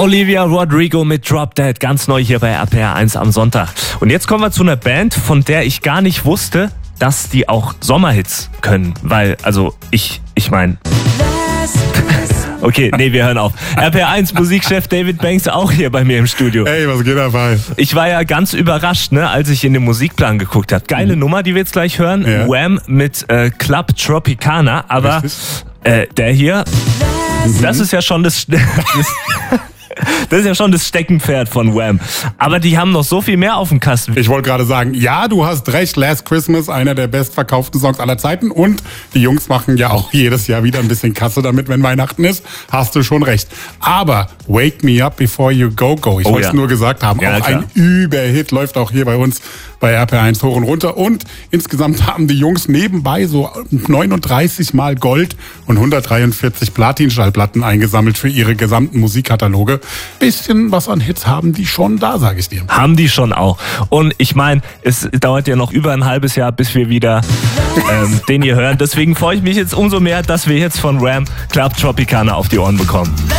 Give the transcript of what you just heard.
Olivia Rodrigo mit Drop Dead, ganz neu hier bei RPR 1 am Sonntag. Und jetzt kommen wir zu einer Band, von der ich gar nicht wusste, dass die auch Sommerhits können. Weil, also ich meine... Okay, nee, wir hören auf. RPR 1 Musikchef David Banks auch hier bei mir im Studio. Hey, was geht dabei? Ich war ja ganz überrascht, ne, als ich in den Musikplan geguckt habe. Geile Nummer, die wir jetzt gleich hören. Ja. Wham mit Club Tropicana. Aber der hier, das ist ja schon das ist ja schon das Steckenpferd von Wham. Aber die haben noch so viel mehr auf dem Kasten. Ich wollte gerade sagen, ja, du hast recht, Last Christmas, einer der bestverkauften Songs aller Zeiten. Und die Jungs machen ja auch jedes Jahr wieder ein bisschen Kasse damit, wenn Weihnachten ist. Hast du schon recht. Aber Wake Me Up Before You Go Go, ich wollte es nur gesagt haben, Ja, auch klar. ein Überhit, läuft auch hier bei uns bei RPR1 hoch und runter. Und insgesamt haben die Jungs nebenbei so 39 Mal Gold und 143 Platin-Schallplatten eingesammelt für ihre gesamten Musikkataloge. Bisschen was an Hits haben die schon da, sage ich dir. Haben die schon auch. Und ich meine, es dauert ja noch über ein halbes Jahr, bis wir wieder den hier hören. Deswegen freue ich mich jetzt umso mehr, dass wir jetzt von Wham Club Tropicana auf die Ohren bekommen.